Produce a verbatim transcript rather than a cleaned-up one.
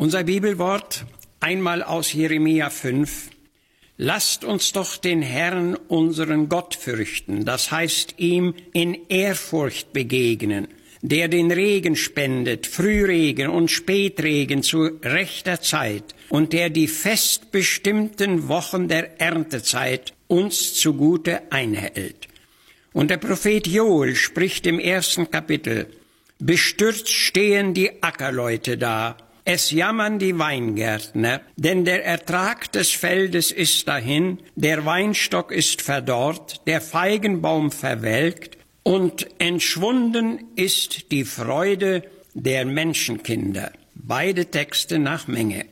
Unser Bibelwort einmal aus Jeremia fünf. Lasst uns doch den Herrn, unseren Gott, fürchten, das heißt ihm in Ehrfurcht begegnen, der den Regen spendet, Frühregen und Spätregen zu rechter Zeit und der die fest bestimmten Wochen der Erntezeit uns zugute einhält. Und der Prophet Joel spricht im ersten Kapitel: Bestürzt stehen die Ackerleute da, es jammern die Weingärtner, denn der Ertrag des Feldes ist dahin, der Weinstock ist verdorrt, der Feigenbaum verwelkt, und entschwunden ist die Freude der Menschenkinder. Beide Texte nach Menge.